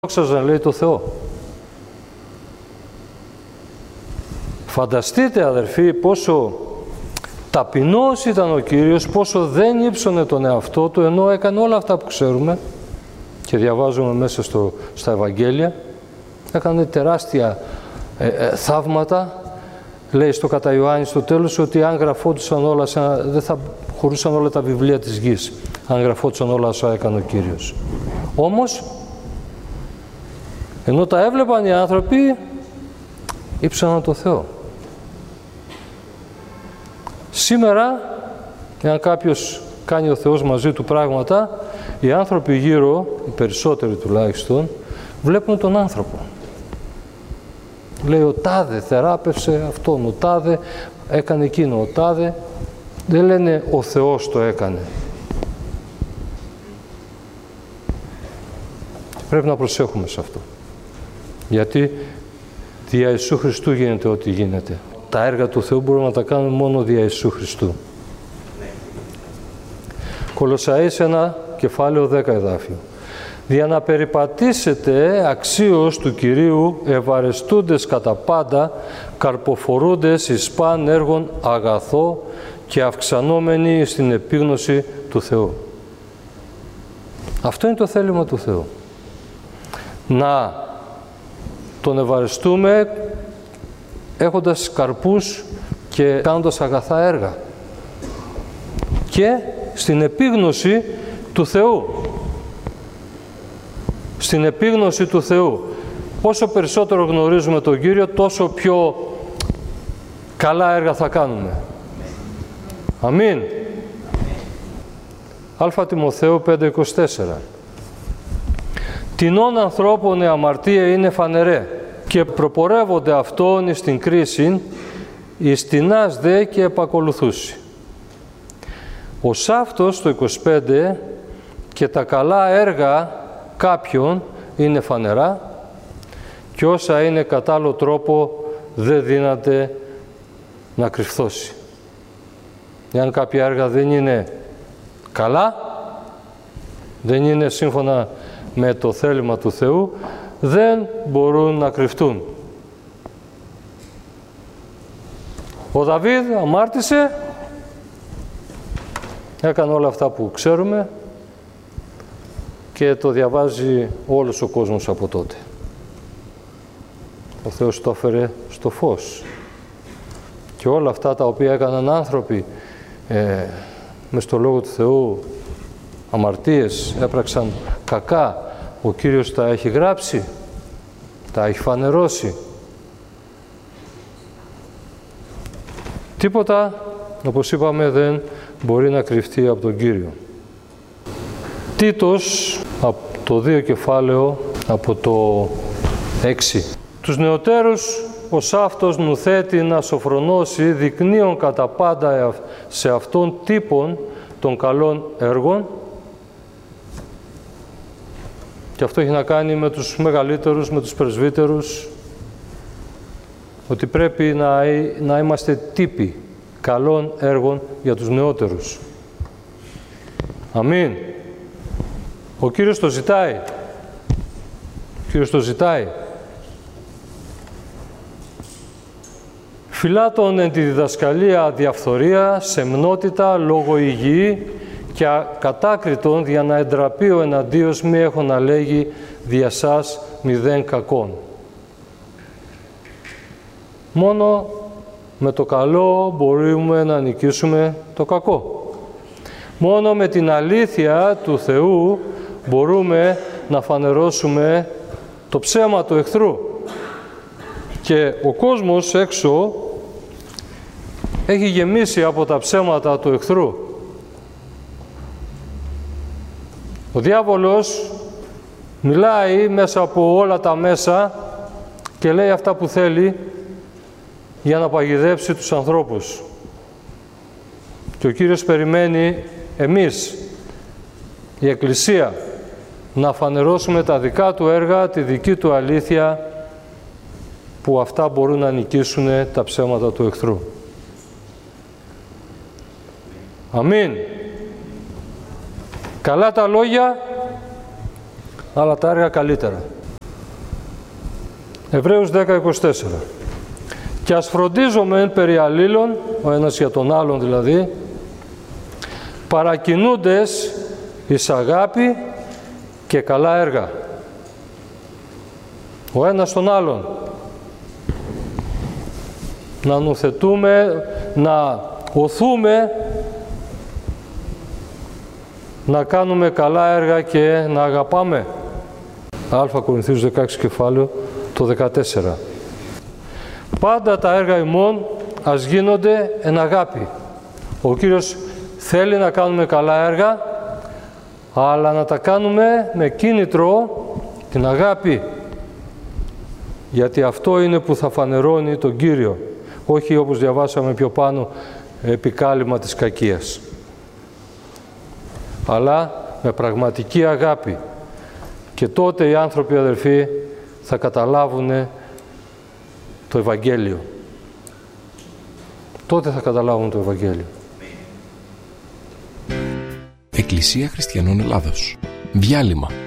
δόξαζαν, λέει, το Θεό. Φανταστείτε, αδερφοί, πόσο ταπεινός ήταν ο Κύριος, πόσο δεν ύψωνε τον εαυτό του, ενώ έκανε όλα αυτά που ξέρουμε και διαβάζουμε μέσα στα Ευαγγέλια. Έκανε τεράστια θαύματα. Λέει στο κατά Ιωάννη στο τέλος ότι αν γραφόντουσαν όλα, δεν θα χωρούσαν όλα τα βιβλία της γης, αν γραφόντουσαν όλα όσα έκανε ο Κύριος. Όμως, ενώ τα έβλεπαν οι άνθρωποι, ύψωναν το Θεό. Σήμερα, εάν κάποιος κάνει ο Θεός μαζί του πράγματα, οι άνθρωποι γύρω, οι περισσότεροι τουλάχιστον, βλέπουν τον άνθρωπο. Λέει ο τάδε θεράπευσε αυτόν, ο τάδε έκανε εκείνο, ο τάδε. Δεν λένε ο Θεός το έκανε. Πρέπει να προσέχουμε σε αυτό. Γιατί δια Ιησού Χριστού γίνεται ό,τι γίνεται. Τα έργα του Θεού μπορούμε να τα κάνουμε μόνο δια Ιησού Χριστού. Κολοσσαείς 1, κεφάλαιο 10 εδάφιο. Δια να περιπατήσετε αξίως του Κυρίου, ευαρεστούντες κατά πάντα, καρποφορούντες εις παν έργων αγαθό και αυξανόμενοι στην επίγνωση του Θεού. Αυτό είναι το θέλημα του Θεού. Να τον ευαρεστούμε έχοντας καρπούς και κάνοντας αγαθά έργα. Και στην επίγνωση του Θεού. Στην επίγνωση του Θεού. Όσο περισσότερο γνωρίζουμε τον Κύριο, τόσο πιο καλά έργα θα κάνουμε. Αμήν. Α Τιμοθέου 5:24. Τινών ανθρώπων η αμαρτία είναι φανερέ και προπορεύονται αυτόν εις την κρίση, εις τινάς δε και επακολουθούσι. Ο σάφτος το 25 και τα καλά έργα κάποιον είναι φανερά και όσα είναι κατά άλλο τρόπο δεν δύναται να κρυφθώσει. Εάν κάποια έργα δεν είναι καλά, δεν είναι σύμφωνα με το θέλημα του Θεού, δεν μπορούν να κρυφτούν. Ο Δαβίδ αμάρτησε, έκανε όλα αυτά που ξέρουμε και το διαβάζει όλος ο κόσμος από τότε. Ο Θεός το έφερε στο φως. Και όλα αυτά τα οποία έκαναν άνθρωποι μες στο Λόγο του Θεού, αμαρτίες, έπραξαν κακά, ο Κύριος τα έχει γράψει, τα έχει φανερώσει. Τίποτα, όπως είπαμε, δεν μπορεί να κρυφτεί από τον Κύριο. Τίτος, από το 2 κεφάλαιο, από το 6. Τους νεωτέρους ως αυτός νουθέτει να σοφρονώσει, δεικνύων κατά πάντα σε αυτόν τύπον των καλών έργων. Και αυτό έχει να κάνει με τους μεγαλύτερους, με τους πρεσβύτερους, ότι πρέπει να είμαστε τύποι καλών έργων για τους νεότερους. Αμήν. Ο Κύριος το ζητάει. Ο Κύριος το ζητάει. Φυλάτων εν τη διδασκαλία διαφθορία, σεμνότητα, λόγο υγιή και ακατάκριτον για να εντραπεί ο εναντίος μη έχω να λέγει δια σας μηδέν κακόν. Μόνο με το καλό μπορούμε να νικήσουμε το κακό. Μόνο με την αλήθεια του Θεού μπορούμε να φανερώσουμε το ψέμα του εχθρού. Και ο κόσμος έξω έχει γεμίσει από τα ψέματα του εχθρού. Ο διάβολος μιλάει μέσα από όλα τα μέσα και λέει αυτά που θέλει για να παγιδεύσει τους ανθρώπους. Και ο Κύριος περιμένει εμείς, η Εκκλησία, να φανερώσουμε τα δικά του έργα, τη δική του αλήθεια, που αυτά μπορούν να νικήσουν τα ψέματα του εχθρού. Αμήν. Καλά τα λόγια, αλλά τα έργα καλύτερα. Εβραίους 10:24. «Και ας φροντίζομεν περί αλλήλων», ο ένας για τον άλλον δηλαδή, «παρακινούντες εις αγάπη και καλά έργα». Ο ένας τον άλλον. Να νουθετούμε, να οθούμε, να κάνουμε καλά έργα και να αγαπάμε. Α Κορινθίους 16 κεφάλαιο το 14. Πάντα τα έργα ημών ας γίνονται εν αγάπη. Ο Κύριος θέλει να κάνουμε καλά έργα, αλλά να τα κάνουμε με κίνητρο την αγάπη. Γιατί αυτό είναι που θα φανερώνει τον Κύριο. Όχι όπως διαβάσαμε πιο πάνω, επικάλυμα της κακίας. Αλλά με πραγματική αγάπη. Και τότε οι άνθρωποι, αδελφοί, θα καταλάβουν το Ευαγγέλιο. Τότε θα καταλάβουν το Ευαγγέλιο. Εκκλησία Χριστιανών Ελλάδος. Διάλειμμα.